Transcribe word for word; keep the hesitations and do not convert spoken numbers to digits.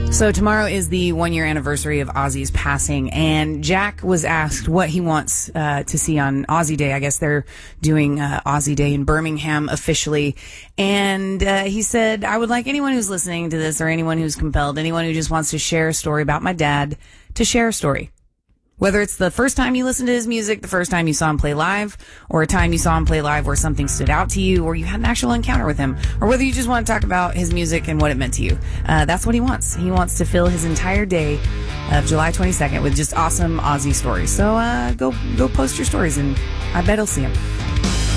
So tomorrow is the one-year anniversary of Ozzy's passing, and Jack was asked what he wants uh, to see on Ozzy Day. I guess they're doing uh, Ozzy Day in Birmingham officially, and uh, he said, I would like anyone who's listening to this, or anyone who's compelled, anyone who just wants to share a story about my dad, to share a story. Whether it's the first time you listened to his music, the first time you saw him play live, or a time you saw him play live where something stood out to you, or you had an actual encounter with him, or whether you just want to talk about his music and what it meant to you. Uh, that's what he wants. He wants to fill his entire day of July twenty-second with just awesome Ozzy stories. So uh, go go post your stories, and I bet he'll see them.